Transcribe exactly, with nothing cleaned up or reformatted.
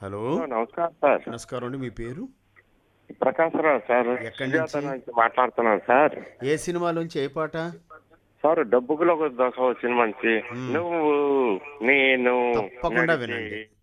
Hello. Hello నమస్కారం sir. నమస్కారం అండి. మీ పేరు? ప్రకాశరావు సార్. ఎక్కడి సుజాత నుంచి? నుంచి మాట్లాడుతున్నాను సార్. ఏ సినిమాలోంచి ఏ పాట? సార్ డబ్బుకులో ఒక దశ సినిమా నుంచి మ్మ్. నువ్వు నేను తప్పకుండా నడిచే వినండి.